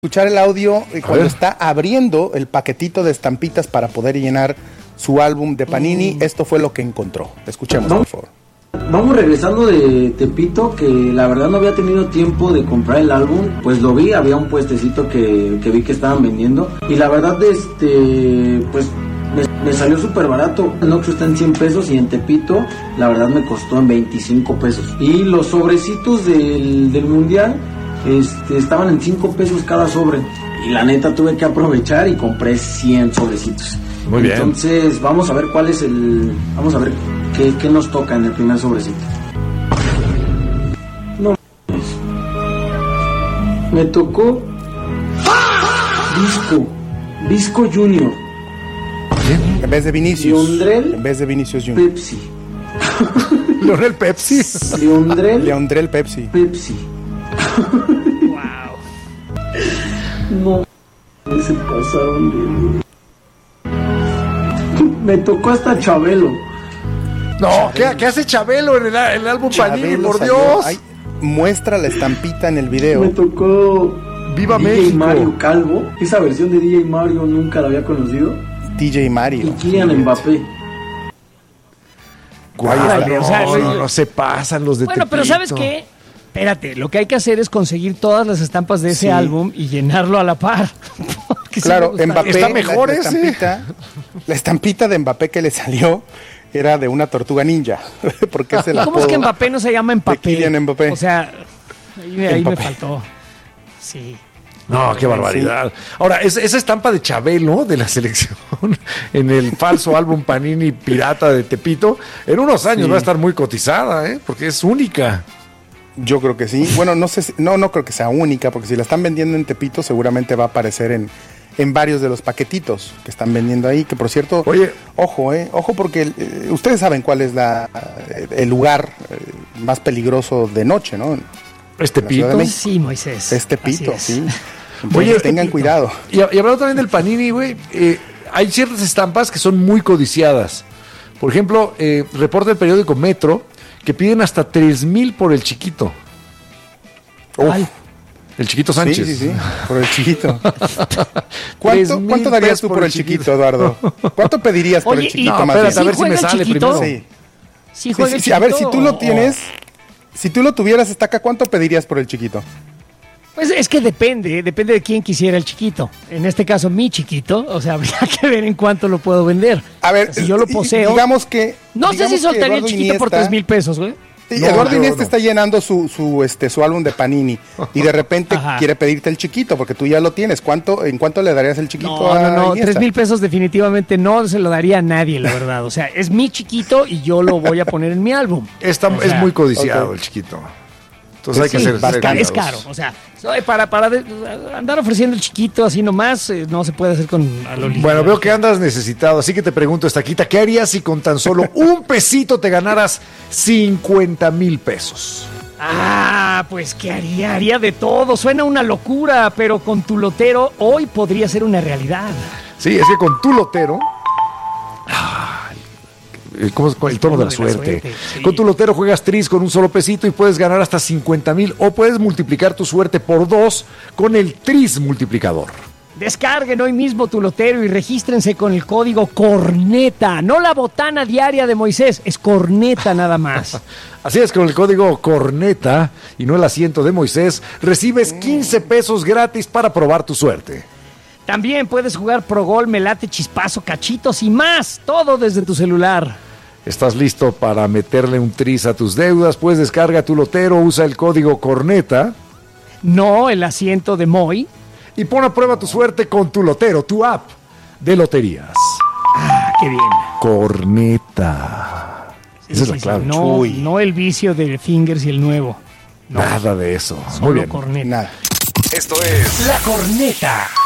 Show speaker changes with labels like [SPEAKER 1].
[SPEAKER 1] Escuchar el audio cuando está abriendo el paquetito de estampitas para poder llenar su álbum de Panini. Esto fue lo que encontró. Escuchemos, por favor.
[SPEAKER 2] Vamos regresando de Tepito, que la verdad no había tenido tiempo de comprar el álbum. Pues lo vi, había un puestecito que vi que estaban vendiendo. Y la verdad, pues me salió súper barato. En Oxxo está en 100 pesos y en Tepito, la verdad me costó en 25 pesos. Y los sobrecitos del mundial estaban en 5 pesos cada sobre. Y la neta tuve que aprovechar y compré 100 sobrecitos.
[SPEAKER 3] Muy bien.
[SPEAKER 2] Entonces vamos a ver cuál es vamos a ver qué nos toca en el primer sobrecito. No, me tocó Visco Junior.
[SPEAKER 1] En vez de Vinicius.
[SPEAKER 2] Leondrel.
[SPEAKER 1] En vez de Vinicius Junior.
[SPEAKER 2] Pepsi.
[SPEAKER 3] Leonel Pepsi.
[SPEAKER 1] Leondrel Pepsi.
[SPEAKER 2] Wow. No, se pasaron me tocó hasta Chabelo.
[SPEAKER 3] No, ¿qué hace Chabelo en el álbum Panini, por Dios?
[SPEAKER 1] Ay, muestra la estampita en el video.
[SPEAKER 2] Me tocó
[SPEAKER 3] ¡Viva
[SPEAKER 2] DJ
[SPEAKER 3] México!
[SPEAKER 2] Mario Calvo. Esa versión de DJ Mario nunca la había conocido.
[SPEAKER 1] DJ Mario.
[SPEAKER 2] Y Kylian Mbappé.
[SPEAKER 3] No se pasan los de
[SPEAKER 4] Bueno, pero ¿sabes qué? Espérate, lo que hay que hacer es conseguir todas las estampas de ese álbum y llenarlo a la par.
[SPEAKER 1] Claro, Mbappé
[SPEAKER 3] está mejor
[SPEAKER 1] la estampita de Mbappé que le salió era de una tortuga ninja. Porque es el
[SPEAKER 4] ¿Cómo es que Mbappé no se llama Mbappé?
[SPEAKER 1] Kylian Mbappé.
[SPEAKER 4] O sea, ahí me faltó. Sí.
[SPEAKER 3] No, qué barbaridad. Ahora, esa estampa de Chabelo de la selección en el falso álbum Panini Pirata de Tepito, en unos años va a estar muy cotizada, porque es única.
[SPEAKER 1] Yo creo que sí. Bueno, no sé, no creo que sea única, porque si la están vendiendo en Tepito, seguramente va a aparecer en varios de los paquetitos que están vendiendo ahí, que por cierto,
[SPEAKER 3] oye,
[SPEAKER 1] ojo porque ustedes saben cuál es el lugar más peligroso de noche, ¿no?
[SPEAKER 3] ¿Es Tepito?
[SPEAKER 4] Sí, Moisés.
[SPEAKER 1] Es Tepito, sí.
[SPEAKER 3] Oye,
[SPEAKER 1] tengan cuidado.
[SPEAKER 3] Y hablando también del Panini, güey, hay ciertas estampas que son muy codiciadas. Por ejemplo, reporta el periódico Metro que piden hasta 3,000 por el chiquito. El chiquito Sánchez.
[SPEAKER 1] Sí, por el chiquito. ¿Cuánto darías tú por el chiquito, Eduardo? ¿Cuánto pedirías por el chiquito?
[SPEAKER 3] No, espérate, a ver si me sale primero.
[SPEAKER 1] Sí, a ver, si tú lo tienes, si tú lo tuvieras hasta acá, ¿cuánto pedirías por el chiquito?
[SPEAKER 4] Pues es que depende de quién quisiera el chiquito. En este caso, mi chiquito, o sea, habría que ver en cuánto lo puedo vender.
[SPEAKER 1] A ver,
[SPEAKER 4] si yo lo poseo.
[SPEAKER 1] Digamos que.
[SPEAKER 4] No sé si soltaría el chiquito por 3,000 pesos, güey.
[SPEAKER 1] Sí, Eduardo Iniesta está llenando su álbum de Panini y de repente quiere pedirte el chiquito porque tú ya lo tienes. ¿En cuánto le darías el chiquito a
[SPEAKER 4] No,
[SPEAKER 1] Iniesta?
[SPEAKER 4] 3,000 pesos definitivamente no se lo daría a nadie, la verdad. O sea, es mi chiquito y yo lo voy a poner en mi álbum.
[SPEAKER 3] Es muy codiciado el chiquito. Entonces hay que ser
[SPEAKER 4] es caro, o sea, para andar ofreciendo el chiquito así nomás, no se puede hacer con a lo ligero.
[SPEAKER 3] Bueno, veo que andas necesitado, así que te pregunto, Estaquita, ¿qué harías si con tan solo un pesito te ganaras 50,000 pesos?
[SPEAKER 4] Pues ¿qué haría? Haría de todo, suena una locura, pero con tu lotero hoy podría ser una realidad.
[SPEAKER 3] Sí, es que con tu lotero... ¿Cómo es el tono de la suerte? Sí. Con tu lotero juegas tris con un solo pesito y puedes ganar hasta 50,000 o puedes multiplicar tu suerte por 2 con el tris multiplicador.
[SPEAKER 4] Descarguen hoy mismo tu lotero y regístrense con el código CORNETA, no la botana diaria de Moisés, es CORNETA nada más.
[SPEAKER 3] Así es, con el código CORNETA y no el asiento de Moisés, recibes 15 pesos gratis para probar tu suerte.
[SPEAKER 4] También puedes jugar Pro Gol, Melate, Chispazo, Cachitos y más, todo desde tu celular.
[SPEAKER 3] ¿Estás listo para meterle un tris a tus deudas? Pues descarga tu lotero, usa el código CORNETA.
[SPEAKER 4] No el asiento de Moy.
[SPEAKER 3] Y pon a prueba tu suerte con tu lotero, tu app de loterías.
[SPEAKER 4] ¡Qué bien!
[SPEAKER 3] CORNETA. Esa es la clave.
[SPEAKER 4] No el vicio del Fingers y el nuevo.
[SPEAKER 3] Nada de eso.
[SPEAKER 4] Solo
[SPEAKER 3] muy bien.
[SPEAKER 4] Corneta.
[SPEAKER 1] Nada.
[SPEAKER 3] Esto es
[SPEAKER 4] La Corneta.